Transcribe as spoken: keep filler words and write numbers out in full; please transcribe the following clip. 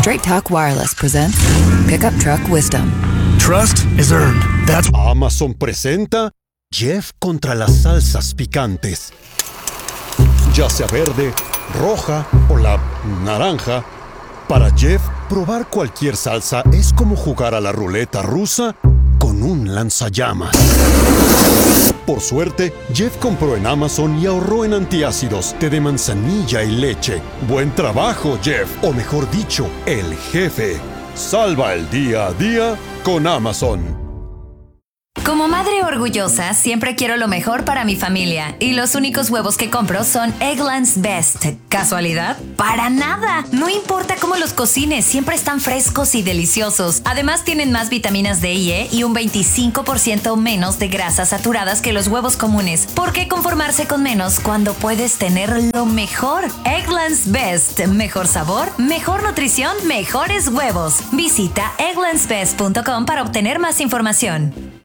Straight Talk Wireless presents Pickup Truck Wisdom. Trust is earned. That's Amazon presenta Jeff contra las salsas picantes. Ya sea verde, roja o la naranja, para Jeff, probar cualquier salsa es como jugar a la ruleta rusa con un lanzallamas. Por suerte, Jeff compró en Amazon y ahorró en antiácidos, té de manzanilla y leche. Buen trabajo, Jeff, o mejor dicho, el jefe. Salva el día a día con Amazon. Como madre orgullosa, siempre quiero lo mejor para mi familia. Y los únicos huevos que compro son Eggland's Best. ¿Casualidad? ¡Para nada! No importa cómo los cocines, siempre están frescos y deliciosos. Además, tienen más vitaminas D y E y un veinticinco por ciento menos de grasas saturadas que los huevos comunes. ¿Por qué conformarse con menos cuando puedes tener lo mejor? Eggland's Best. Mejor sabor, mejor nutrición, mejores huevos. Visita egglands best punto com para obtener más información.